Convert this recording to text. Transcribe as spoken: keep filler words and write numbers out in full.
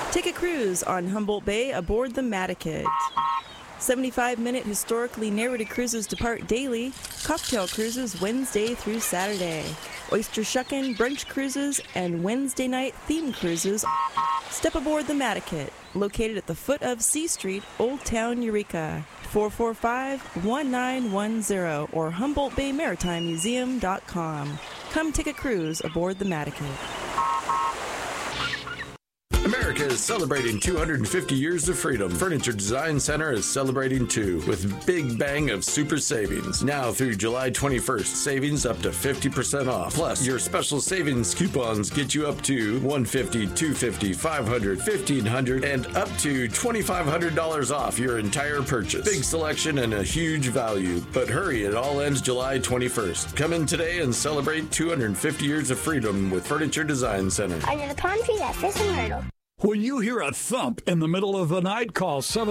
Take a cruise on Humboldt Bay aboard the Mattakit. seventy-five minute historically narrated cruises depart daily. Cocktail cruises Wednesday through Saturday. Oyster shuckin', brunch cruises, and Wednesday night theme cruises. Step aboard the Mattakit, located at the foot of C Street, Old Town, Eureka. four four five, one nine one zero or Humboldt Bay Maritime Museum dot com. Come take a cruise aboard the Mattakit. America is celebrating two hundred fifty years of freedom. Furniture Design Center is celebrating too, with Big Bang of super savings. Now through July twenty-first, savings up to fifty percent off. Plus, your special savings coupons get you up to one hundred fifty dollars, two hundred fifty dollars, five hundred dollars, fifteen hundred dollars, and up to twenty-five hundred dollars off your entire purchase. Big selection and a huge value. But hurry, it all ends July twenty-first. Come in today and celebrate two hundred fifty years of freedom with Furniture Design Center. Under the palm tree at Fish and Myrtle. When you hear a thump in the middle of the night, call seven